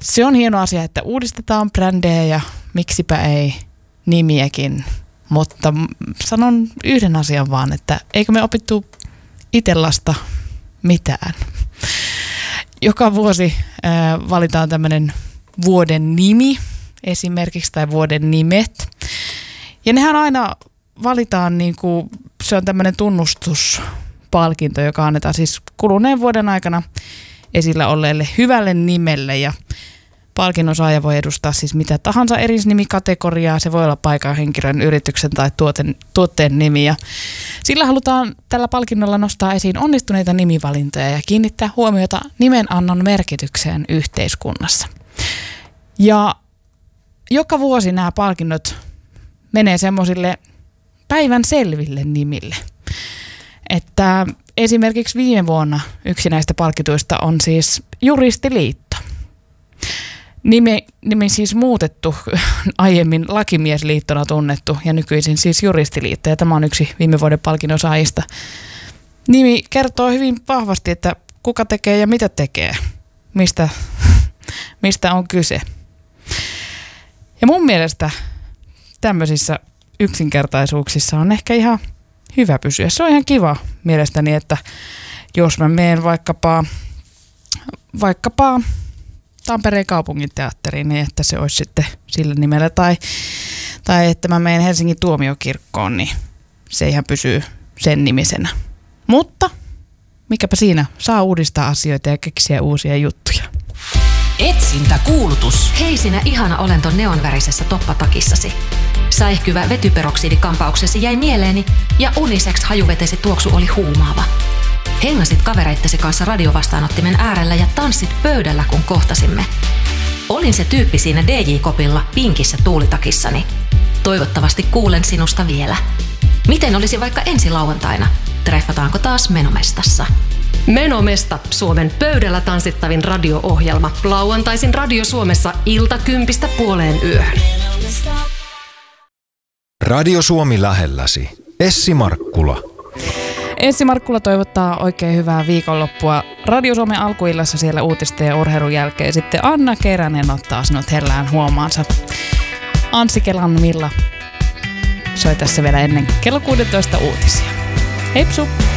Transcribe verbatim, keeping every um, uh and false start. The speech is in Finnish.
Se on hieno asia, että uudistetaan brändejä ja miksipä ei nimiäkin, mutta sanon yhden asian vaan, että eikö me opittu Itellasta mitään. Joka vuosi äh, valitaan tämmöinen vuoden nimi esimerkiksi tai vuoden nimet. Ja nehän aina valitaan, niin kuin, se on tämmöinen tunnustuspalkinto, joka annetaan siis kuluneen vuoden aikana esillä olleelle hyvälle nimelle. Ja palkinnon saaja voi edustaa siis mitä tahansa eri nimikategoriaa. Se voi olla paikan, henkilön, yrityksen tai tuoten, tuotteen nimi. Ja sillä halutaan tällä palkinnolla nostaa esiin onnistuneita nimivalintoja ja kiinnittää huomiota nimenannon merkitykseen yhteiskunnassa. Ja joka vuosi nämä palkinnot menee semmoisille päivän selville nimille. Että esimerkiksi viime vuonna yksi näistä palkituista on siis Juristiliitto. Nimi, nimi siis muutettu, aiemmin Lakimiesliittona tunnettu ja nykyisin siis Juristiliitto. Ja tämä on yksi viime vuoden palkinnon saajista. Nimi kertoo hyvin vahvasti, että kuka tekee ja mitä tekee, mistä, mistä on kyse. Ja mun mielestä tämmöisissä yksinkertaisuuksissa on ehkä ihan hyvä pysyä. Se on ihan kiva mielestäni, että jos mä menen vaikkapa, vaikkapa Tampereen kaupunginteatteriin, niin että se olisi sitten sillä nimellä. Tai, tai että mä menen Helsingin tuomiokirkkoon, niin se ihan pysyy sen nimisenä. Mutta mikäpä siinä, saa uudistaa asioita ja keksiä uusia juttuja. Etsintäkuulutus. Hei sinä ihana olento neonvärisessä toppatakissasi. Säihkyvä vetyperoksidikampauksesi jäi mieleeni ja unisex hajuvetesi tuoksu oli huumaava. Hengasit kavereittesi kanssa radiovastaanottimen äärellä ja tanssit pöydällä, kun kohtasimme. Olin se tyyppi siinä D J-kopilla pinkissä tuulitakissani. Toivottavasti kuulen sinusta vielä. Miten olisi vaikka ensi lauantaina? Treffataanko taas Menomestassa? Menomesta, Suomen pöydällä tanssittavin radio-ohjelma. Lauantaisin Radio Suomessa ilta kympistä puoleen yöhön. Radio Suomi lähelläsi. Essi Markkula. Essi Markkula toivottaa oikein hyvää viikonloppua. Radio Suomen alkuillassa siellä uutisten ja urheilun jälkeen. Sitten Anna Keränen ottaa sinut hellään huomaansa. Anssi Kelan Milla soi tässä vielä ennen kello kuusitoista uutisia. Heipsu!